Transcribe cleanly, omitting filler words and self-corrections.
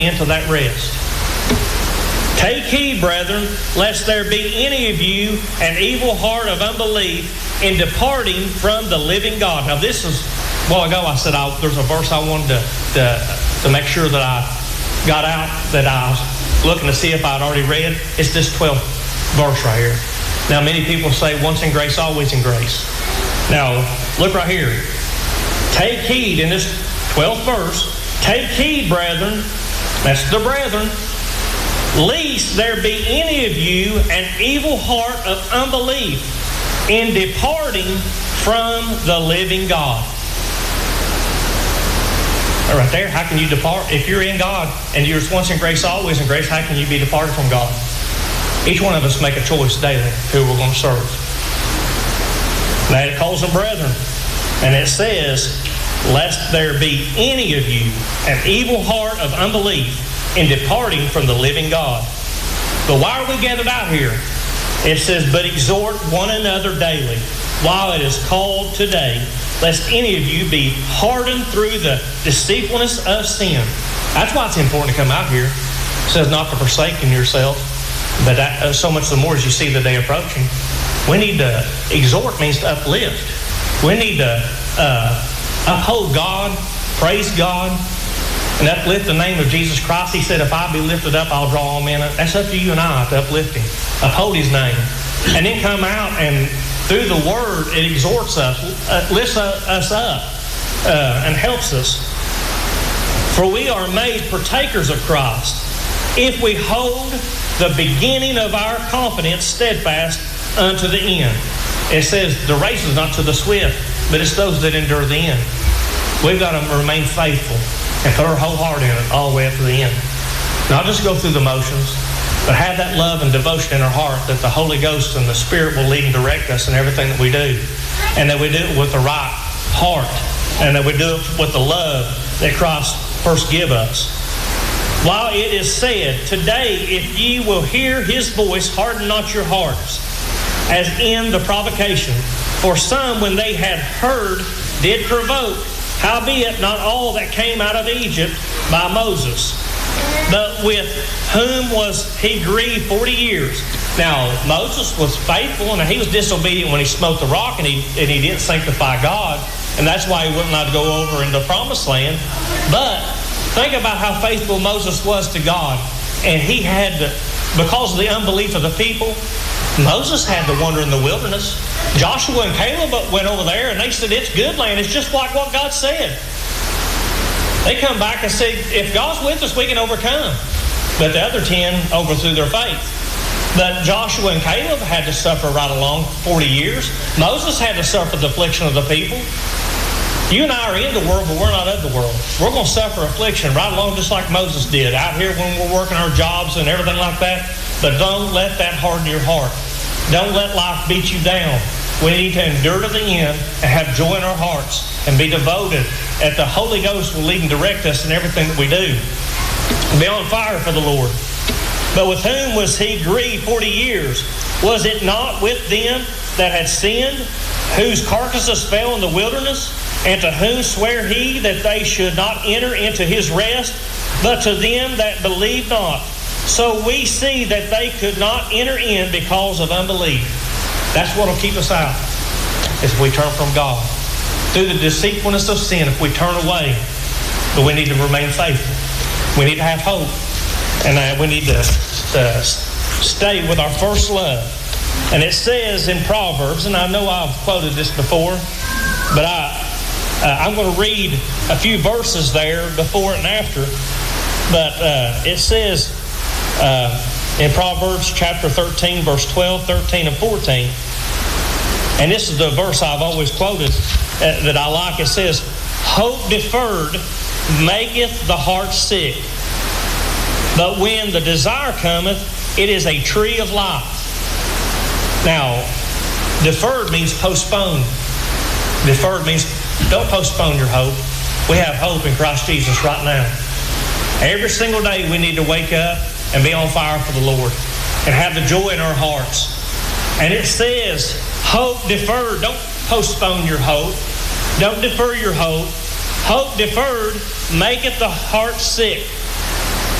into that rest. Take heed, brethren, lest there be any of you an evil heart of unbelief in departing from the living God. Now this is, a while ago I said there's a verse I wanted to make sure that I got out, that I was looking to see if I'd already read. It's this 12th verse right here. Now many people say once in grace, always in grace. Now look right here. Take heed in this 12th verse. Take heed, brethren, that's the brethren, lest there be any of you an evil heart of unbelief in departing from the living God. Right there, how can you depart? If you're in God and you're once in grace, always in grace, how can you be departed from God? Each one of us make a choice daily who we're going to serve. Now it calls them brethren, and it says, lest there be any of you an evil heart of unbelief in departing from the living God. But why are we gathered out here? It says, but exhort one another daily, while it is called today, lest any of you be hardened through the deceitfulness of sin. That's why it's important to come out here. It says not to forsaken yourself, but that, so much the more as you see the day approaching. We need to, exhort means to uplift. We need to uphold God, praise God, and uplift the name of Jesus Christ. He said, if I be lifted up, I'll draw all men. That's up to you and I to uplift Him, uphold His name. And then come out and through the Word, it exhorts us, lifts us up, and helps us. For we are made partakers of Christ if we hold the beginning of our confidence steadfast unto the end. It says the race is not to the swift, but it's those that endure the end. We've got to remain faithful and put our whole heart in it all the way up to the end. Not just go through the motions, but have that love and devotion in our heart that the Holy Ghost and the Spirit will lead and direct us in everything that we do. And that we do it with the right heart. And that we do it with the love that Christ first give us. While it is said, today if ye will hear His voice, harden not your hearts, as in the provocation. For some, when they had heard, did provoke. Howbeit, not all that came out of Egypt by Moses, but with whom was he grieved 40 years. Now, Moses was faithful, and he was disobedient when he smote the rock, and he didn't sanctify God, and that's why he wouldn't not go over into the promised land. But think about how faithful Moses was to God, and he had to, because of the unbelief of the people, Moses had to wander in the wilderness. Joshua and Caleb went over there, and they said, it's good land. It's just like what God said. They come back and say, if God's with us, we can overcome. But the other 10 overthrew their faith. But Joshua and Caleb had to suffer right along 40 years. Moses had to suffer the affliction of the people. You and I are in the world, but we're not of the world. We're going to suffer affliction right along just like Moses did out here when we're working our jobs and everything like that. But don't let that harden your heart. Don't let life beat you down. We need to endure to the end and have joy in our hearts and be devoted that the Holy Ghost will lead and direct us in everything that we do. Be on fire for the Lord. But with whom was he grieved 40 years? Was it not with them that had sinned, whose carcasses fell in the wilderness? And to whom sware he that they should not enter into his rest, but to them that believed not? So we see that they could not enter in because of unbelief. That's what will keep us out, is if we turn from God. Through the deceitfulness of sin, if we turn away, but we need to remain faithful. We need to have hope. And we need to stay with our first love. And it says in Proverbs, and I know I've quoted this before, but I'm going to read a few verses there before and after. But it says in Proverbs chapter 13, verse 12, 13, and 14. And this is the verse I've always quoted that I like. It says, hope deferred maketh the heart sick, but when the desire cometh, it is a tree of life. Now, deferred means postponed. Deferred means don't postpone your hope. We have hope in Christ Jesus right now. Every single day we need to wake up and be on fire for the Lord and have the joy in our hearts. And it says, hope deferred. Don't postpone your hope. Don't defer your hope. Hope deferred maketh the heart sick.